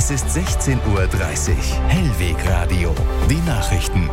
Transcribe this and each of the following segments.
Es ist 16:30 Uhr. Hellweg Radio. Die Nachrichten.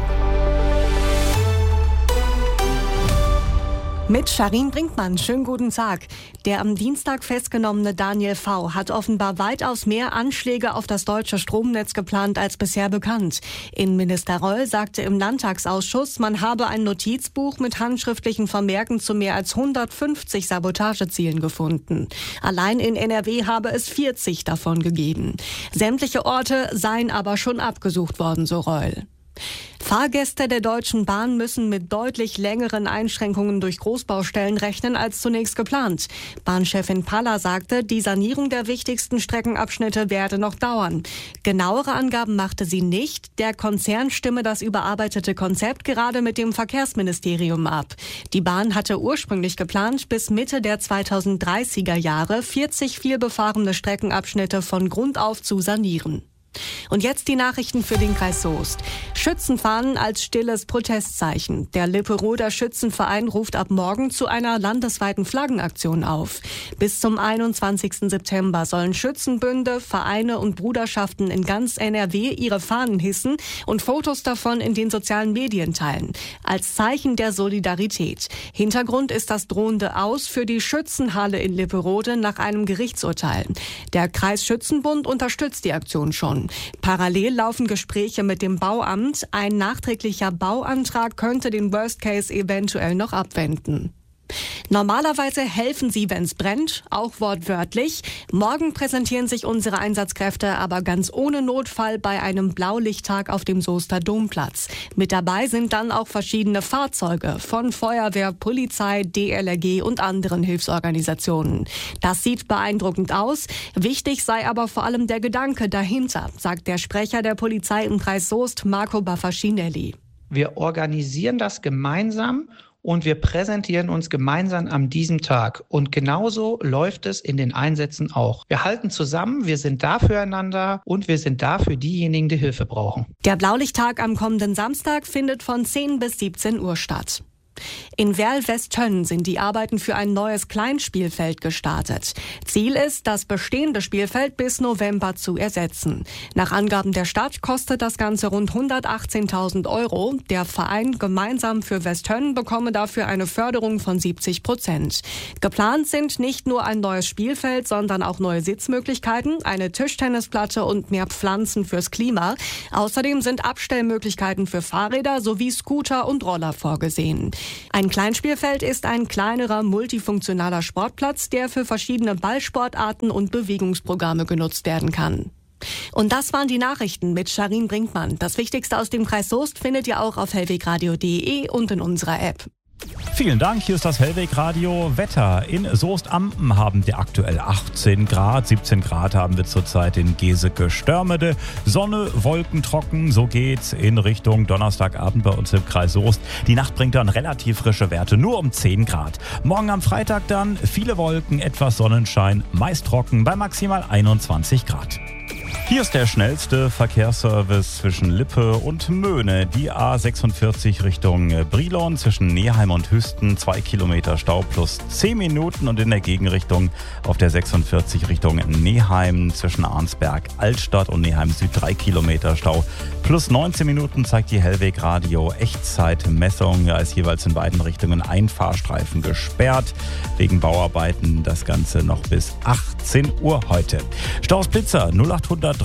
Mit Sharin Brinkmann. Schönen guten Tag. Der am Dienstag festgenommene Daniel V. hat offenbar weitaus mehr Anschläge auf das deutsche Stromnetz geplant als bisher bekannt. Innenminister Reul sagte im Landtagsausschuss, man habe ein Notizbuch mit handschriftlichen Vermerken zu mehr als 150 Sabotagezielen gefunden. Allein in NRW habe es 40 davon gegeben. Sämtliche Orte seien aber schon abgesucht worden, so Reul. Fahrgäste der Deutschen Bahn müssen mit deutlich längeren Einschränkungen durch Großbaustellen rechnen als zunächst geplant. Bahnchefin Paller sagte, die Sanierung der wichtigsten Streckenabschnitte werde noch dauern. Genauere Angaben machte sie nicht. Der Konzern stimme das überarbeitete Konzept gerade mit dem Verkehrsministerium ab. Die Bahn hatte ursprünglich geplant, bis Mitte der 2030er Jahre 40 vielbefahrene Streckenabschnitte von Grund auf zu sanieren. Und jetzt die Nachrichten für den Kreis Soest. Schützenfahnen als stilles Protestzeichen. Der Lipperoder Schützenverein ruft ab morgen zu einer landesweiten Flaggenaktion auf. Bis zum 21. September sollen Schützenbünde, Vereine und Bruderschaften in ganz NRW ihre Fahnen hissen und Fotos davon in den sozialen Medien teilen. Als Zeichen der Solidarität. Hintergrund ist das drohende Aus für die Schützenhalle in Lipperode nach einem Gerichtsurteil. Der Kreisschützenbund unterstützt die Aktion schon. Parallel laufen Gespräche mit dem Bauamt. Ein nachträglicher Bauantrag könnte den Worst Case eventuell noch abwenden. Normalerweise helfen sie, wenn's brennt, auch wortwörtlich. Morgen präsentieren sich unsere Einsatzkräfte aber ganz ohne Notfall bei einem Blaulichttag auf dem Soester Domplatz. Mit dabei sind dann auch verschiedene Fahrzeuge von Feuerwehr, Polizei, DLRG und anderen Hilfsorganisationen. Das sieht beeindruckend aus. Wichtig sei aber vor allem der Gedanke dahinter, sagt der Sprecher der Polizei im Kreis Soest, Marco Baffacinelli. Wir organisieren das gemeinsam und wir präsentieren uns gemeinsam an diesem Tag. Und genauso läuft es in den Einsätzen auch. Wir halten zusammen, wir sind da füreinander und wir sind da für diejenigen, die Hilfe brauchen. Der Blaulichttag am kommenden Samstag findet von 10 bis 17 Uhr statt. In Werl-Westtönn sind die Arbeiten für ein neues Kleinspielfeld gestartet. Ziel ist, das bestehende Spielfeld bis November zu ersetzen. Nach Angaben der Stadt kostet das Ganze rund 118.000 €. Der Verein Gemeinsam für Westtönn bekomme dafür eine Förderung von 70%. Geplant sind nicht nur ein neues Spielfeld, sondern auch neue Sitzmöglichkeiten, eine Tischtennisplatte und mehr Pflanzen fürs Klima. Außerdem sind Abstellmöglichkeiten für Fahrräder sowie Scooter und Roller vorgesehen. Ein Kleinspielfeld ist ein kleinerer, multifunktionaler Sportplatz, der für verschiedene Ballsportarten und Bewegungsprogramme genutzt werden kann. Und das waren die Nachrichten mit Sharin Brinkmann. Das Wichtigste aus dem Kreis Soest findet ihr auch auf hellwegradio.de und in unserer App. Vielen Dank, hier ist das Hellweg Radio Wetter. In Soest-Ampen haben wir aktuell 18 Grad, 17 Grad haben wir zurzeit in Geseke-Störmede. Sonne, Wolken, trocken, so geht's in Richtung Donnerstagabend bei uns im Kreis Soest. Die Nacht bringt dann relativ frische Werte, nur um 10 Grad. Morgen am Freitag dann viele Wolken, etwas Sonnenschein, meist trocken bei maximal 21 Grad. Hier ist der schnellste Verkehrsservice zwischen Lippe und Möhne. Die A46 Richtung Brilon zwischen Neheim und Hüsten, 2 Kilometer Stau plus 10 Minuten. Und in der Gegenrichtung auf der 46 Richtung Neheim zwischen Arnsberg, Altstadt und Neheim Süd, 3 Kilometer Stau plus 19 Minuten, zeigt die Hellweg Radio Echtzeitmessung. Da ist jeweils in beiden Richtungen ein Fahrstreifen gesperrt. Wegen Bauarbeiten das Ganze noch bis 18 Uhr heute. Staus Blitzer 0800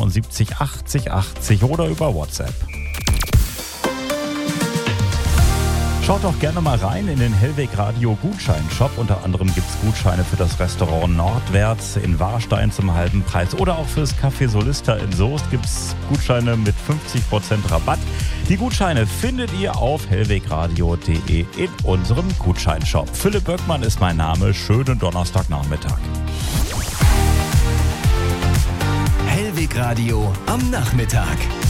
377 80 80 oder über WhatsApp. Schaut doch gerne mal rein in den Hellweg Radio Gutscheinshop. Unter anderem gibt es Gutscheine für das Restaurant Nordwärts in Warstein zum halben Preis. Oder auch fürs Café Solista in Soest gibt es Gutscheine mit 50% Rabatt. Die Gutscheine findet ihr auf hellwegradio.de in unserem Gutscheinshop. Philipp Böckmann ist mein Name. Schönen Donnerstagnachmittag. Hellweg Radio am Nachmittag.